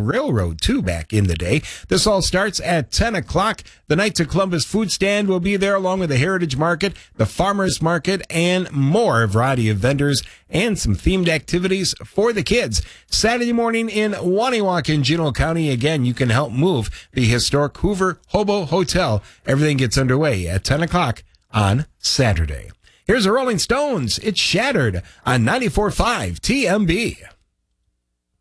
Railroad, too, back in the day. This all starts at 10 o'clock. The Knights of Columbus food stand will be there, along with the Heritage Market, the Farmers Market, and more. A variety of vendors and some themed activities for the kids. Saturday morning in Waniwak in Genoa County. Again, you can help move the historic Hoover Hobo Hotel. Everything gets underway at 10 o'clock on Saturday. Here's the Rolling Stones. It's Shattered on 94.5 TMB.